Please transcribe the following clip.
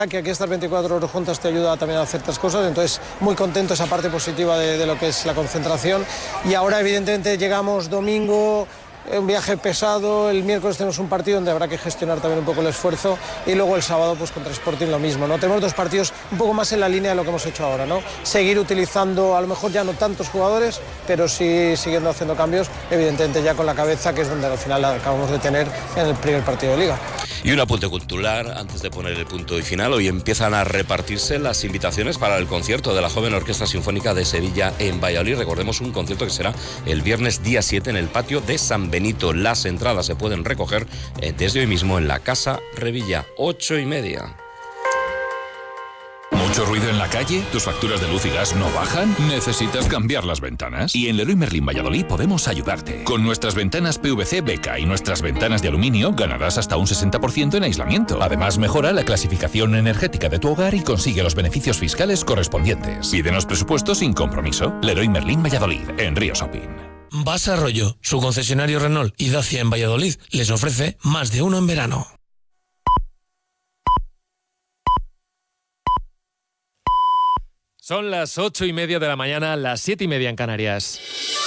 que aquí estar 24 horas juntas te ayuda también a hacer otras cosas, entonces muy contento esa parte positiva de lo que es la concentración. Y ahora evidentemente llegamos domingo, un viaje pesado, el miércoles tenemos un partido donde habrá que gestionar también un poco el esfuerzo y luego el sábado pues contra Sporting lo mismo, ¿no? Tenemos 2 partidos un poco más en la línea de lo que hemos hecho ahora, ¿no? Seguir utilizando a lo mejor ya no tantos jugadores, pero sí siguiendo haciendo cambios, evidentemente ya con la cabeza, que es donde al final la acabamos de tener en el primer partido de Liga. Y un apunte cultural antes de poner el punto y final. Hoy empiezan a repartirse las invitaciones para el concierto de la Joven Orquesta Sinfónica de Sevilla en Valladolid. Recordemos un concierto que será el viernes día 7 en el patio de San Benito. Las entradas se pueden recoger desde hoy mismo en la Casa Revilla, 8:30. ¿Mucho ruido en la calle? ¿Tus facturas de luz y gas no bajan? ¿Necesitas cambiar las ventanas? Y en Leroy Merlin Valladolid podemos ayudarte. Con nuestras ventanas PVC Beca y nuestras ventanas de aluminio ganarás hasta un 60% en aislamiento. Además, mejora la clasificación energética de tu hogar y consigue los beneficios fiscales correspondientes. Pídenos presupuestos sin compromiso. Leroy Merlin Valladolid, en Río Shopping. Vas Arroyo, su concesionario Renault y Dacia en Valladolid, les ofrece más de uno en verano. Son las 8:30 de la mañana, las 7:30 en Canarias.